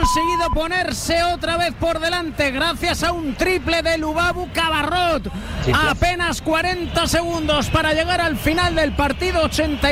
conseguido ponerse otra vez por delante gracias a un triple de Lubabu Cabarrot. Apenas 40 segundos para llegar al final del partido,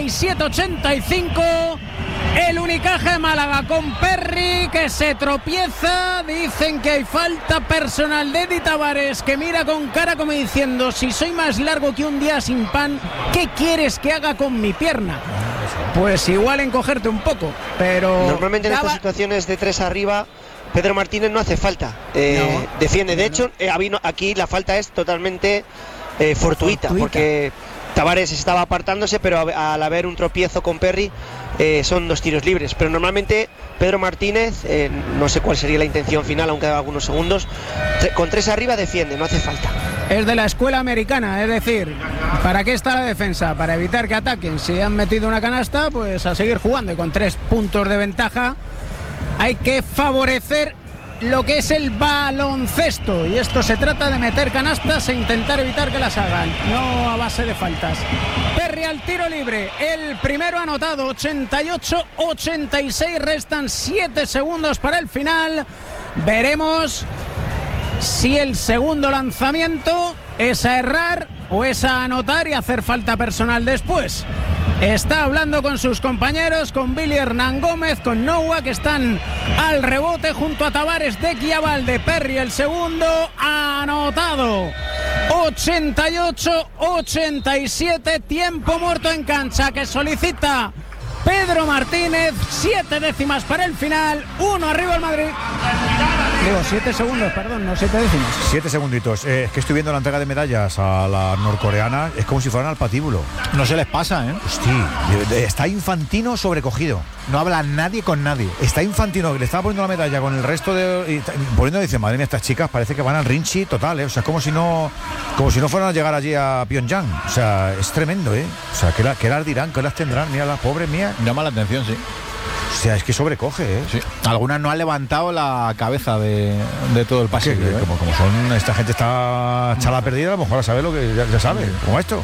87-85. El Unicaja Málaga con Perry, que se tropieza. Dicen que hay falta personal de Eddie Tavares, que mira con cara como diciendo: si soy más largo que un día sin pan, ¿qué quieres que haga con mi pierna? Pues igual encogerte un poco, pero normalmente en estas situaciones de 3 arriba Pedro Martínez no hace falta, defiende. De hecho, aquí la falta es totalmente fortuita, porque Tavares estaba apartándose, pero al haber un tropiezo con Perry, son 2 tiros libres. Pero normalmente Pedro Martínez, no sé cuál sería la intención final, aunque haga algunos segundos, con 3 arriba defiende, no hace falta. Es de la escuela americana, es decir, ¿para qué está la defensa? Para evitar que ataquen. Si han metido una canasta, pues a seguir jugando, y con 3 puntos de ventaja hay que favorecer lo que es el baloncesto, y esto se trata de meter canastas e intentar evitar que las hagan, no a base de faltas. Perry al tiro libre, el primero anotado, 88-86, restan 7 segundos para el final. Veremos si el segundo lanzamiento es a errar o es a anotar y hacer falta personal después. Está hablando con sus compañeros, con Billy Hernán Gómez, con Noah, que están al rebote junto a Tavares, de Quiabalde. Perry el segundo, anotado. 88-87, tiempo muerto en cancha que solicita Pedro Martínez. 7 décimas para el final, 1 arriba el Madrid. Digo, 7 segundos, perdón, no 7 décimas. 7 segunditos. Es que estoy viendo la entrega de medallas a la norcoreana. Es como si fueran al patíbulo. No se les pasa, ¿eh? Hostia, está Infantino sobrecogido. No habla nadie con nadie. Está Infantino, que le estaba poniendo la medalla con el resto de... poniendo, dice, madre mía, estas chicas parece que van al Rinchi total, ¿eh? O sea, como si no fueran a llegar allí a Pyongyang. O sea, es tremendo, ¿eh? O sea, ¿qué las dirán? ¿Qué las tendrán? Mira, las pobres mías. Llama la atención, sí. O sea, es que sobrecoge, ¿eh? Sí. Algunas no han levantado la cabeza de todo el pasillo, ¿eh? Como son, esta gente está chala perdida, a lo mejor a saber lo que ya sabe, como esto.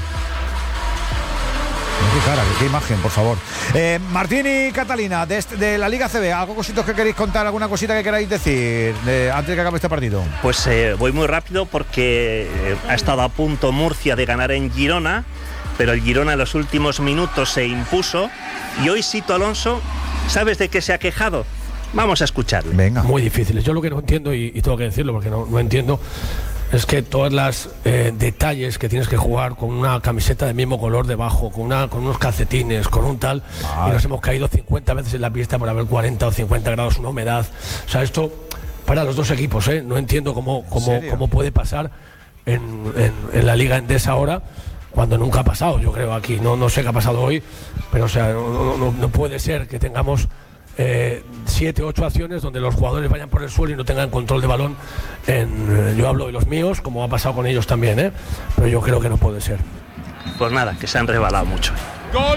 Qué cara, qué imagen, por favor. Martín y Catalina, de la Liga CB, ¿algo cositos que queréis contar? ¿Alguna cosita que queráis decir antes de que acabe este partido? Pues voy muy rápido porque ha estado a punto Murcia de ganar en Girona, pero el Girona en los últimos minutos se impuso, y hoy Sito Alonso, ¿sabes de qué se ha quejado? Vamos a escucharle. Venga. Muy difíciles. Yo lo que no entiendo, y tengo que decirlo porque no entiendo, es que todas las detalles que tienes que jugar con una camiseta del mismo color debajo, con unos calcetines, con un tal, y nos hemos caído 50 veces en la pista por haber 40 o 50 grados, una humedad. O sea, esto para los dos equipos, no entiendo cómo puede pasar en la Liga Endesa ahora, cuando nunca ha pasado, yo creo, aquí. No sé qué ha pasado hoy, pero o sea, no puede ser que tengamos 7, 8 acciones donde los jugadores vayan por el suelo y no tengan control de balón. Yo hablo de los míos, como ha pasado con ellos también, pero yo creo que no puede ser. Pues nada, que se han rebalado mucho. Gol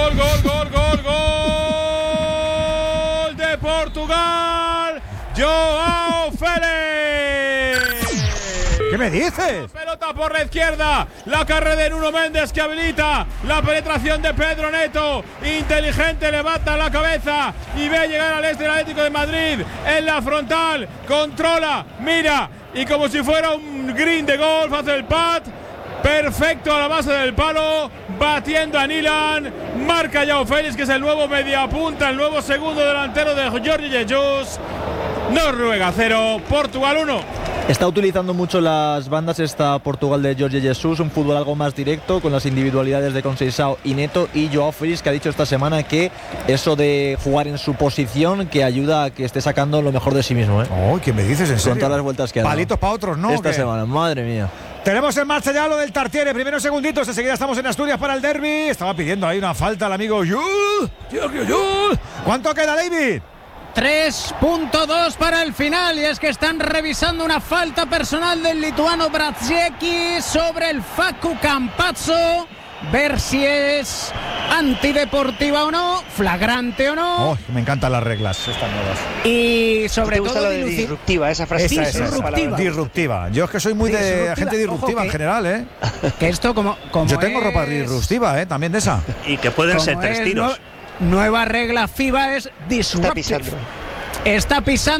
de Portugal, Joao Félix. ¿Qué me dices? Pelota por la izquierda, la carrera de Nuno Méndez que habilita la penetración de Pedro Neto. Inteligente, levanta la cabeza y ve llegar al este del Atlético de Madrid en la frontal. Controla, mira, y como si fuera un green de golf hace el pat. Perfecto a la base del palo, batiendo a Nilan. Marca Joao Félix, que es el nuevo mediapunta, el nuevo segundo delantero de Jorge Jesus. Noruega 0, Portugal 1. Está utilizando mucho las bandas Portugal de Jorge Jesus, un fútbol algo más directo con las individualidades de Conceição y Neto, y Joao Félix, que ha dicho esta semana que eso de jugar en su posición que ayuda a que esté sacando lo mejor de sí mismo. Oh, ¿qué me dices en serio? Con todas las vueltas que ha dado. Palitos para otros, ¿no? Esta semana, madre mía. Tenemos en marcha ya lo del Tartiere, primeros segunditos, enseguida estamos en Asturias para el derbi. Estaba pidiendo ahí una falta al amigo Yul. ¿Cuánto queda, David? 3.2 para el final, y es que están revisando una falta personal del lituano Braziecki sobre el Facu Campazzo. Ver si es antideportiva o no, flagrante o no. Oh, me encantan las reglas estas nuevas. Y sobre todo lo de disruptiva, esa frase. Disruptiva. Yo es que soy muy de gente disruptiva en general, Que esto como yo tengo ropa disruptiva, también de esa. Y que pueden ser 3 tiros. Nueva regla FIBA es disruptive. Está pisando.